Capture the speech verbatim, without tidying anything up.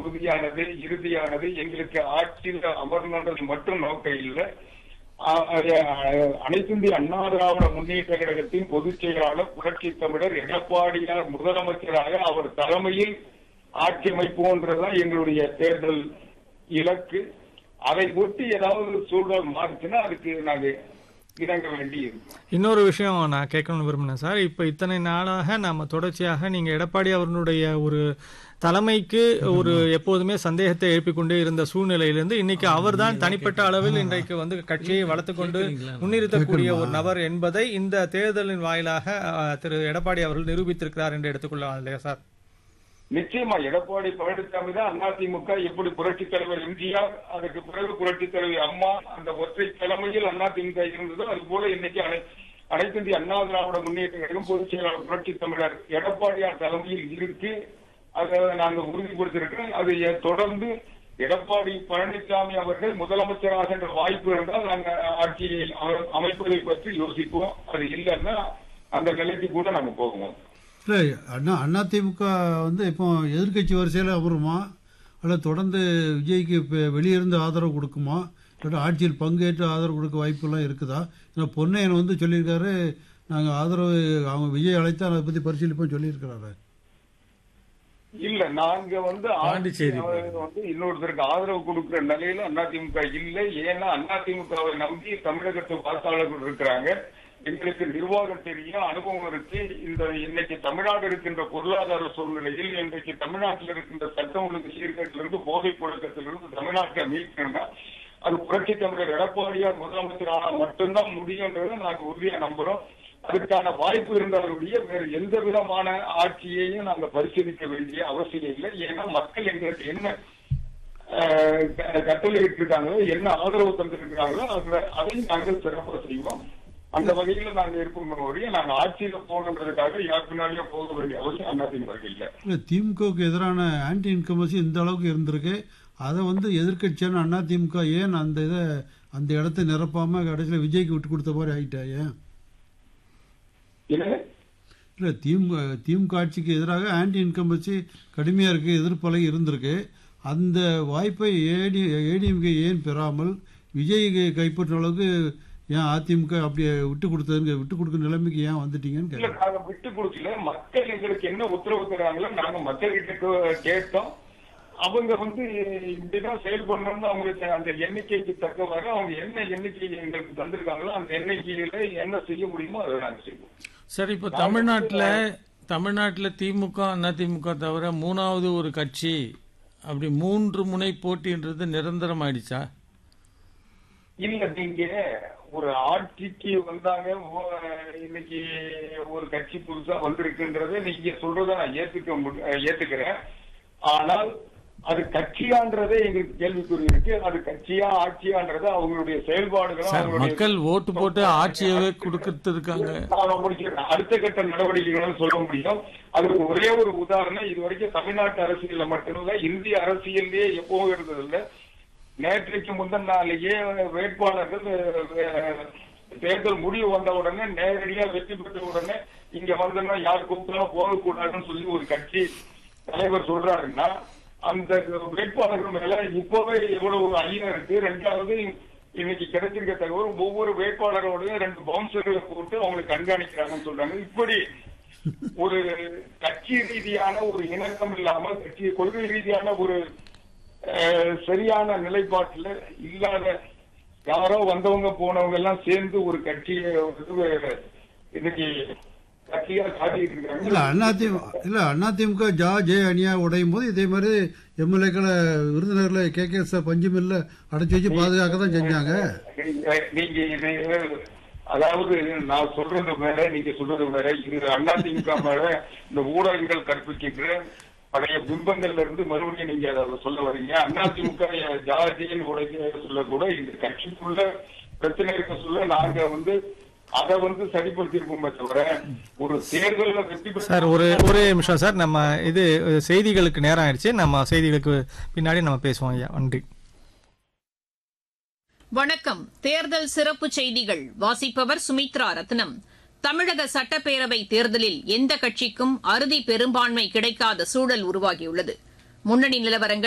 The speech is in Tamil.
உறுதியானது, இறுதியானது. எங்களுக்கு ஆட்சியில் அமர்ந்தது மட்டும் நோக்கம் இல்லை. அனைத்து இந்திய அண்ணா திராவிட முன்னேற்ற கழகத்தின் பொதுச் செயலாளர் புரட்சி தமிழர் எடப்பாடியார் முதலமைச்சராக அவர் தலைமையில் ஆட்சி அமைப்போன்றதுதான் எங்களுடைய தேர்தல் இலக்கு. அதை ஒட்டி ஏதாவது சூழல் மாறுச்சுன்னா அதுக்கு நாங்க இறங்க வேண்டி இருக்கும். இன்னொரு விஷயம் நான் கேட்கணும்னு விரும்பினேன் சார். இப்ப இத்தனை நாளாக நாம தொடர்ச்சியாக நீங்க எடப்பாடி அவர்களுடைய ஒரு தலைமைக்கு ஒரு எப்போதுமே சந்தேகத்தை எழுப்பிக் கொண்டே இருந்த சூழ்நிலையிலிருந்து இன்னைக்கு அவர் தான் தனிப்பட்ட அளவில் இன்றைக்கு வந்து கட்சியை வளர்த்துக் கொண்டு முன்னிறுத்தக்கூடிய ஒரு நபர் என்பதை இந்த தேர்தலின் வாயிலாக திரு எடப்பாடி அவர்கள் நிரூபித்திருக்கிறார் என்று எடுத்துக்கொள்ளலாம் இல்லையா சார்? நிச்சயமா எடப்பாடி பழனிசாமி தான் அதிமுக எப்படி புரட்சித் தலைவர் எம்ஜிஆர், அதுக்கு பிறகு புரட்சித் தலைவர் அம்மா அந்த ஒற்றை தலைமையில் அதிமுக இருந்ததோ அது போல இன்னைக்கு அனைத்து இந்திய அண்ணா திராவிட முன்னேற்ற கழகம் பொதுச் செயலாளர் புரட்சி தமிழர் எடப்பாடியார் தலைமையில் இருக்கு. அதை நாங்கள் உறுதிப்படுத்திருக்கிறோம். அதை தொடர்ந்து எடப்பாடி பழனிசாமி அவர்கள் முதலமைச்சராக என்ற வாய்ப்பு இருந்தால் நாங்கள் ஆட்சியை அமைப்பதை பற்றி யோசிப்போம். அது இல்லைன்னா அந்த நிலைக்கு கூட நாங்க போகுவோம். இல்லை, அண்ணா அதிமுக வந்து இப்போ எதிர்கட்சி வரிசையில் அமருமா, அல்ல தொடர்ந்து விஜய்க்கு இப்போ வெளியிருந்து ஆதரவு கொடுக்குமா, இல்லாட்டா ஆட்சியில் பங்கேற்று ஆதரவு கொடுக்க வாய்ப்புலாம் இருக்குதா? ஏன்னா பொன்னையன் வந்து சொல்லியிருக்காரு, நாங்கள் ஆதரவு அவங்க விஜய் அழைத்தா அதை பற்றி பரிசீலிப்போம் சொல்லியிருக்கிறாரு. இல்ல, நாங்க வந்து வந்து இன்னொருத்தருக்கு ஆதரவு கொடுக்கிற நிலையில அதிமுக இல்லை. ஏன்னா அதிமுகவை நம்பி தமிழகத்து வாக்காளர்கள் இருக்கிறாங்க. எங்களுக்கு நிர்வாகம் தெரியும், அனுபவம் இருக்கு. இந்த இன்னைக்கு தமிழ்நாடு இருக்கின்ற பொருளாதார சூழ்நிலையில் இன்றைக்கு தமிழ்நாட்டில் இருக்கின்ற சட்டம் ஒழுங்கு சீர்கேட்டிலிருந்து போதை புழக்கத்திலிருந்து தமிழ்நாட்டை மீட்கணும்னா அது புரட்சி தமிழர் எடப்பாடியார் முதலமைச்சராக மட்டும்தான் முடியும்ன்றதை நாங்கள் உறுதியா நம்புறோம். அதுக்கான வாய்ப்பு இருந்தாலுடைய வேறு எந்த விதமான ஆட்சியையும் நாங்கள் பரிசீலிக்க வேண்டிய அவசியம் இல்லை. ஏன்னா மக்கள் எங்களுக்கு என்ன கட்டளையிட்டு இருக்காங்களோ, என்ன ஆதரவு தந்திருக்கிறாங்களோ அதையும் நாங்கள் சிறப்பாக செய்வோம். அந்த வகையில நாங்க இருக்கும் வரைய நாங்க ஆட்சியில போகணுன்றதுக்காக யாருக்குனாலேயே போக வேண்டிய அவசியம் அதிமுக இல்ல. திமுகவுக்கு எதிரான ஆன்டி இன்கம்பன்சி இந்த அளவுக்கு இருந்திருக்கு. அதை வந்து எதிர்கட்சியான அதிமுக ஏன் அந்த இதை அந்த இடத்தை நிரப்பாம கடைசியில் விஜய்க்கு விட்டு கொடுத்த மாதிரி ஆயிட்டா? ஏன் இல்ல, திமுக திமுக ஆட்சிக்கு எதிராக ஆன்டி இன்கம்பன்சி கடுமையா இருக்கு, எதிர்ப்பலை இருந்திருக்கு. அந்த வாய்ப்பை ஏடி ஏடிஎம்கே ஏன் பெறாமல் விஜய் கைப்பற்ற அளவுக்கு ஏன் அதிமுக அப்படியே விட்டு கொடுத்ததுங்க, விட்டு கொடுக்க நிலைமைக்கு ஏன் வந்துட்டீங்கன்னு கேட்க. நாங்க விட்டு கொடுக்கல. மக்கள் எங்களுக்கு என்ன உத்தரவு தராங்களோ நாங்க மக்கள்கிட்ட கேட்டோம். அவங்க வந்து இப்படிதான் செயல்படணும்னு அவங்களுக்கு அந்த எண்ணிக்கைக்கு தக்கவாறு அவங்க என்ன எண்ணிக்கை எங்களுக்கு தந்திருக்காங்களோ அந்த எண்ணிக்கையில என்ன செய்ய முடியுமோ அதை நாங்க செய்வோம். சரி, இப்ப தமிழ்நாட்டுல தமிழ்நாட்டுல திமுக அதிமுக தவிர மூணாவது ஒரு கட்சி அப்படி மூன்று முனை போட்டின்றது நிரந்தரம் ஆயிடுச்சா? இல்ல, நீங்க ஒரு ஆட்சிக்கு வந்தாங்க, இன்னைக்கு ஒரு கட்சி புதுசா வந்திருக்குன்றத நீங்க சொல்றத நான் ஏத்துக்க ஏத்துக்கிறேன். ஆனால் அது கட்சியான்றதே எங்களுக்கு கேள்விக்குறி இருக்கு. அது கட்சியா ஆட்சியான்றத அவங்களுடைய செயல்பாடுகளும் மக்கள் ஓட்டு போட்டு ஆட்சியவே கொடுக்கறது இருக்காங்க. அடுத்த கட்ட நடவடிக்கைகளும் சொல்ல முடியும். அதுக்கு ஒரே ஒரு உதாரணம், இது வரைக்கும் தமிழ்நாட்டு அரசியல்ல மட்டுமில்ல இந்திய அரசியலே எப்பவும் இருந்ததில்லை. நேற்றைக்கு முந்தின நாளையே வேட்பாளர்கள் தேர்தல் முடிவு வந்த உடனே நேரடியா வெற்றி பெற்ற உடனே இங்க வந்தோம்னா யார் கூப்பிட்டாலும் போகக்கூடாதுன்னு சொல்லி ஒரு கட்சி தலைவர் சொல்றாருன்னா அந்த வேட்பாளர்கள் மேல இப்பவே எவ்வளவு ஐயம் இருக்கு. ரெண்டாவது இன்னைக்கு கிடைச்சிருக்க தகவல் ஒவ்வொரு வேட்பாளரோடையும் ரெண்டு பவுன்சர்களை போட்டு அவங்களுக்கு கண்காணிக்கிறாங்கன்னு சொல்றாங்க. இப்படி ஒரு கட்சி ரீதியான ஒரு இணக்கம் இல்லாம கட்சி கொள்கை ரீதியான ஒரு சரியான நிலைப்பாட்டுல இல்லாத யாரோ வந்தவங்க போனவங்க எல்லாம் சேர்ந்து ஒரு கட்சியை இன்னைக்கு கட்சியா காட்டிட்டு இருக்காங்க. இல்ல, அதிமுக ஜா ஜே அணியா உடையும் போது இதே மாதிரி எம்எல்ஏக்களை விருதுநகர்ல கே கே எஸ் பஞ்சுமில்ல அடைச்சு வச்சு பாதுகாக்க தான் செஞ்சாங்க. நீங்க அதாவது நான் சொல்றது வேற, நீங்க சொல்றது வேற. இது அதிமுக மேல இந்த ஊடகங்கள் கற்பிக்கின்ற பழைய பிம்பங்கள்ல இருந்து மறுபடியும் நீங்க அதை சொல்ல வரீங்க. அதிமுக ஜாதியின் உடைய சொல்ல கூட இந்த கட்சிக்குள்ள பிரச்சனை இருக்க சொல்ல நாங்க வந்து அதை வந்து சரிப்படுத்திருக்கோமே தவிர ஒரு தேர்தலில் வெற்றி பெற்ற சார் ஒரு ஒரே நிமிஷம் சார், நம்ம இது செய்திகளுக்கு நேரம் ஆயிடுச்சு. நம்ம செய்திகளுக்கு பின்னாடி நம்ம பேசுவோம். ஐயா, நன்றி. வணக்கம். தேர்தல் சிறப்பு செய்திகள் வாசிப்பவர் சுமித்ரா ரத்னம். தமிழக சட்டப்பேரவை தேர்தலில் எந்த கட்சிக்கும் அறுதி பெரும்பான்மை கிடைக்காத சூழல் உருவாகியுள்ளது. முன்னணி நிலவரங்கள்